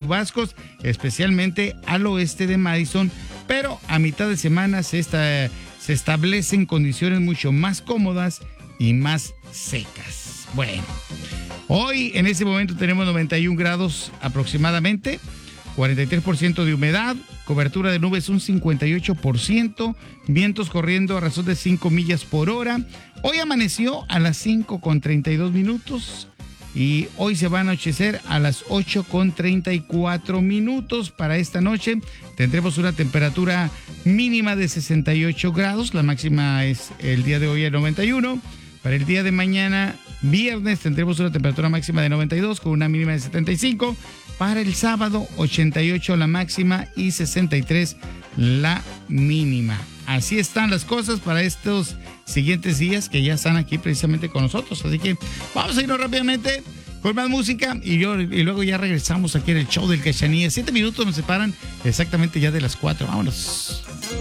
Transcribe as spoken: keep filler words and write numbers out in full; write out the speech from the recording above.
chubascos, especialmente al oeste de Madison, pero a mitad de semana se, esta, se establecen condiciones mucho más cómodas y más secas. Bueno, hoy en este momento tenemos noventa y un grados aproximadamente, cuarenta y tres por ciento de humedad, cobertura de nubes un cincuenta y ocho por ciento, vientos corriendo a razón de cinco millas por hora. Hoy amaneció a las cinco con treinta y dos minutos y hoy se va a anochecer a las ocho con treinta y cuatro minutos. Para esta noche tendremos una temperatura mínima de sesenta y ocho grados, la máxima es el día de hoy a noventa y uno. Para el día de mañana, viernes, tendremos una temperatura máxima de noventa y dos con una mínima de setenta y cinco. Para el sábado, ochenta y ocho la máxima y sesenta y tres la mínima. Así están las cosas para estos siguientes días que ya están aquí precisamente con nosotros. Así que vamos a irnos rápidamente con más música y, yo, y luego ya regresamos aquí en el show del Cachanilla. Siete minutos nos separan exactamente ya de las cuatro. Vámonos.